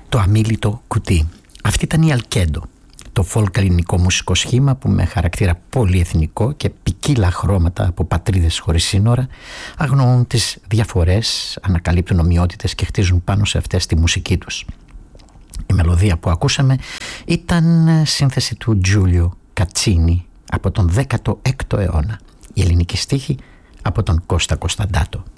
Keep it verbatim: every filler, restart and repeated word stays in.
Το αμίλητο κουτί. Αυτή ήταν η Αλκέντο, το folk ελληνικό μουσικό σχήμα που με χαρακτήρα πολυεθνικό και ποικίλα χρώματα από πατρίδες χωρίς σύνορα αγνοούν τις διαφορές, ανακαλύπτουν ομοιότητες και χτίζουν πάνω σε αυτές τη μουσική τους. Η μελωδία που ακούσαμε ήταν σύνθεση του Τζούλιο Κατσίνι από τον δέκατο έκτο αιώνα. Η ελληνική στίχη από τον Κώστα Κωνσταντάτο.